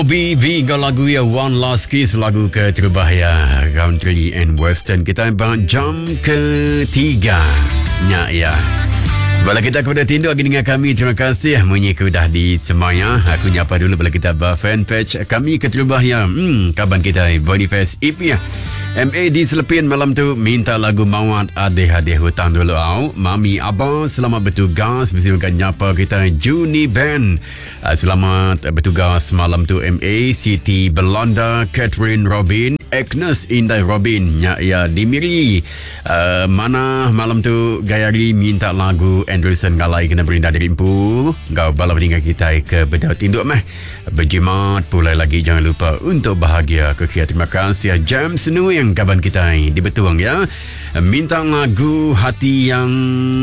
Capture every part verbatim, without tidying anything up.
B V kau lagu ya One Last Kiss, lagu ke terbahaya country and western kita bang jam ketiga nya ya. Bala kita kepada tindu lagi dengan kami, terima kasih menyiku dah di semaya. Aku nyapa dulu bala kita ba fanpage kami ke terbahaya. Hmm kaban kita Boniface I P ya. M A di Selepin malam tu minta lagu Mawat Adeh-adeh hutang dulu au. Mami Abah selamat bertugas bersama nyapa kita Juni Band. Uh, selamat bertugas malam tu M A Siti Belanda, Catherine Robin, Agnes Indah Robin ya, ya dimiri. Uh, mana malam tu Gayari minta lagu Anderson Galai kena berindah dari Impu. Kau bala dengan kita ke bedau tinduk meh. Berjimat pulai lagi, jangan lupa untuk bahagia kekia. Terima kasih jam senu yang kaban kita dibetuang ya. Minta lagu Hati Yang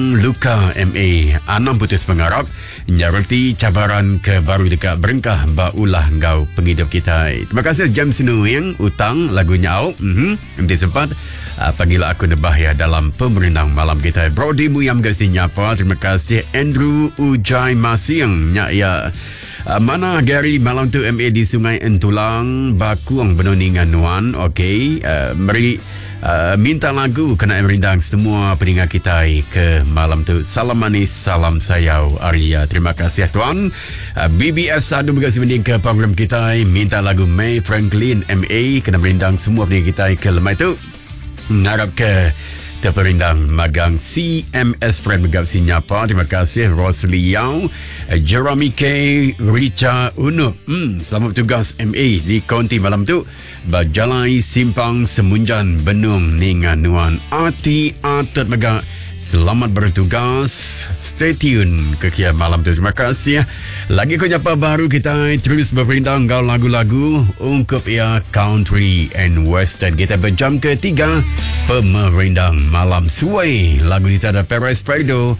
Luka M A Anam putus pengarap nyarati cabaran ke baru dekat berengkah baulah engkau penghidup kita. Terima kasih jam senu yang utang lagunya au. Mm-hmm. Nanti sempat uh, panggil aku nebah ya dalam pemerintah malam kita. Brody Muyam kasi nyapa. Terima kasih Andrew Ujai Masiang nya ya. Uh, mana Gary malam tu M A di Sungai Entulang Bakuang Benoningan Nuan. Okey, uh, mari Uh, minta lagu kena merindang semua pendengar kita ke malam tu. Salam manis, salam sayau Arya. Terima kasih tuan. uh, B B F Sadu berkasih mending ke program kita. Minta lagu May Franklin M A kena merindang semua pendengar kita ke lemai tu. Ngarap ke terperindang magang C M S Friend megap sinyapa. Terima kasih Rosli Yau, Jeremy K, Richa Unup. Hmm, selamat bertugas M A di konti malam tu. Bajalai Simpang Semunjan Benung Ningan Nuan Ati Atat megak. Selamat bertugas. Stay tune ke kia malam tu. Terima kasih. Lagi kau nyapa baru kita terus berperindang kau lagu-lagu ungkup ya country and western. Kita berjam ketiga pemerindang malam suai. Lagu di tada Perez Prado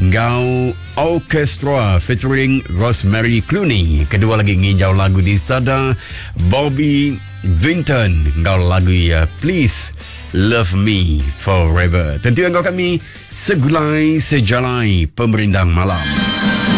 Ngau Orchestra featuring Rosemary Clooney. Kedua lagi nginjau lagu di sada Bobby Vinton. Ngau lagu ya Please Love Me Forever. Tentu engkau kami segulai sejalai pemerindang malam.